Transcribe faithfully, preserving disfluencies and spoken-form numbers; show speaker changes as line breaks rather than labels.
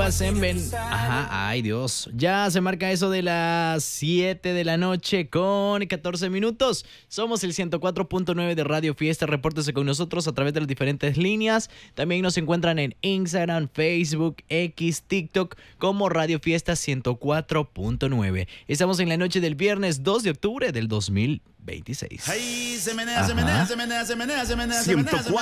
hacen ven. Ajá, ay Dios. Ya se marca eso de las siete de la noche con catorce minutos. Somos el ciento cuatro punto nueve de Radio Fiesta. Repórtese con nosotros a través de las diferentes líneas. También nos encuentran en Instagram, Facebook, X, TikTok como Radio Fiesta ciento cuatro punto nueve. Estamos en la noche del viernes dos de octubre del dos mil veintiséis.
Ay, se menea, se menea, se menea, se menea, se menea, se menea.